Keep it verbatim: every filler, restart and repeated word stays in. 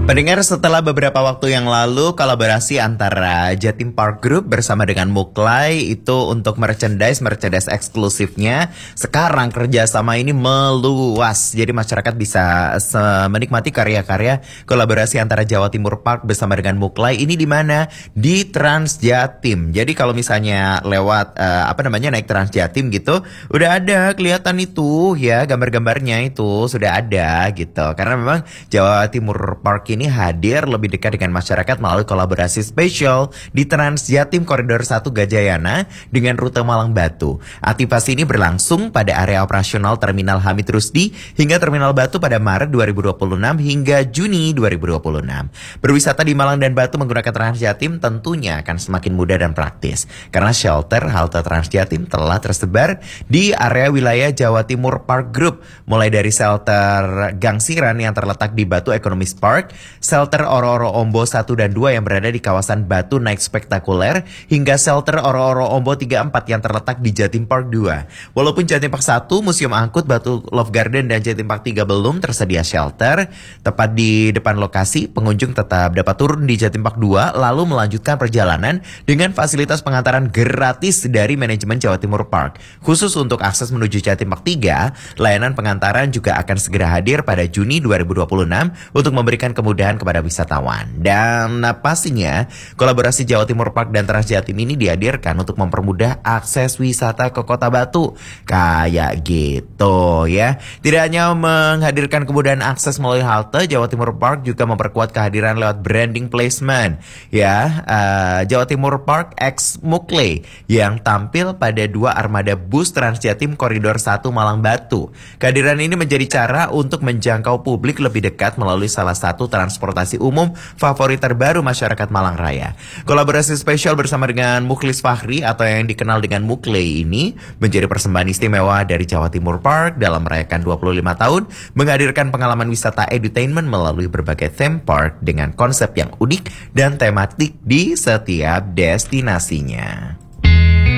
Pendengar, setelah beberapa waktu yang lalu kolaborasi antara Jatim Park Group bersama dengan Muklai itu untuk merchandise merchandise eksklusifnya, sekarang kerjasama ini meluas. Jadi masyarakat bisa menikmati karya-karya kolaborasi antara Jawa Timur Park bersama dengan Muklai ini di mana? Di Trans Jatim. Jadi kalau misalnya lewat uh, apa namanya naik Trans Jatim gitu, udah ada kelihatan itu ya gambar-gambarnya itu sudah ada gitu. Karena memang Jawa Timur Park ini hadir lebih dekat dengan masyarakat melalui kolaborasi spesial di Trans Jatim Koridor satu Gajayana dengan rute Malang Batu. Aktivasi ini berlangsung pada area operasional Terminal Hamid Rusdi hingga Terminal Batu pada Maret dua ribu dua puluh enam hingga Juni dua ribu dua puluh enam. Berwisata di Malang dan Batu menggunakan Trans Jatim tentunya akan semakin mudah dan praktis karena shelter halte Trans Jatim telah tersebar di area wilayah Jawa Timur Park Group, mulai dari shelter Gangsiran yang terletak di Batu Economies Park, shelter Oro-Oro Ombo satu dan dua yang berada di kawasan Batu Naik Spektakuler, hingga shelter Oro-Oro Ombo tiga empat yang terletak di Jatim Park dua. Walaupun Jatim Park satu, Museum Angkut, Batu Love Garden, dan Jatim Park tiga belum tersedia shelter, tepat di depan lokasi, pengunjung tetap dapat turun di Jatim Park dua lalu melanjutkan perjalanan dengan fasilitas pengantaran gratis dari manajemen Jawa Timur Park. Khusus untuk akses menuju Jatim Park tiga, layanan pengantaran juga akan segera hadir pada Juni dua ribu dua puluh enam untuk memberikan kemudahan kepada wisatawan. Dan nah, pastinya kolaborasi Jawa Timur Park dan Trans Jatim ini dihadirkan untuk mempermudah akses wisata ke Kota Batu. Kayak gitu ya. Tidak hanya menghadirkan kemudahan akses melalui halte, Jawa Timur Park juga memperkuat kehadiran lewat branding placement. Ya, uh, Jawa Timur Park X Muklai yang tampil pada dua armada bus Trans Jatim Koridor satu Malang Batu. Kehadiran ini menjadi cara untuk menjangkau publik lebih dekat melalui salah satu transportasi umum favorit terbaru masyarakat Malang Raya. Kolaborasi spesial bersama dengan Mukhlis Fahri atau yang dikenal dengan Muklai ini menjadi persembahan istimewa dari Jawa Timur Park dalam merayakan dua puluh lima tahun menghadirkan pengalaman wisata edutainment melalui berbagai theme park dengan konsep yang unik dan tematik di setiap destinasinya.